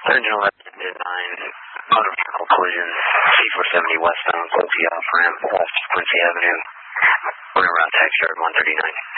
Engine 11 to 9, motor vehicle collision, C470 westbound, Quincy off ramp, west Quincy Avenue, running around taxi yard 139.